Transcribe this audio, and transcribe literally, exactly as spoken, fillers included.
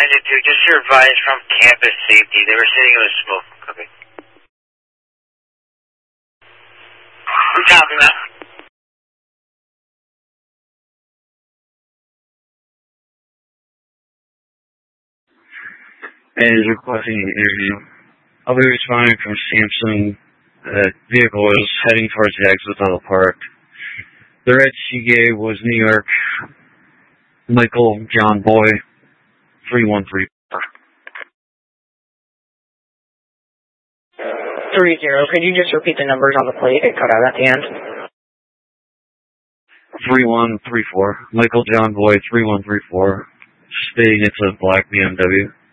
nine two two, just your advice from campus safety. They were sitting in the smoke. Okay. Copy that. And is requesting an interview. I'll be responding from Samson. The vehicle was heading towards the exit of the park. The red Seagay was New York. Michael John Boy, three one three four. Three zero. Could you just repeat the numbers on the plate? It cut out at the end. Three one three four. Michael John Boy, three one three four. Stating it's a black B M W.